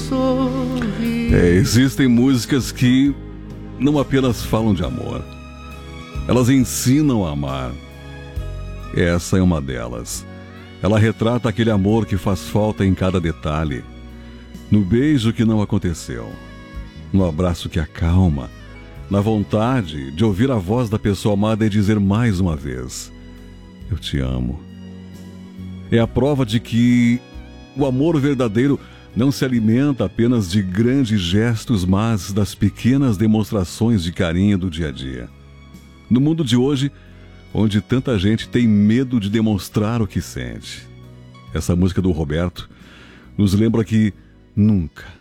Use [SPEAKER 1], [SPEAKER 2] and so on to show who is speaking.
[SPEAKER 1] Existem músicas que não apenas falam de amor, elas ensinam a amar. Essa é uma delas. Ela retrata aquele amor que faz falta em cada detalhe, no beijo que não aconteceu, no abraço que acalma, na vontade de ouvir a voz da pessoa amada e dizer mais uma vez: eu te amo. É a prova de que o amor verdadeiro não se alimenta apenas de grandes gestos, mas das pequenas demonstrações de carinho do dia a dia. No mundo de hoje, onde tanta gente tem medo de demonstrar o que sente, essa música do Roberto nos lembra que nunca,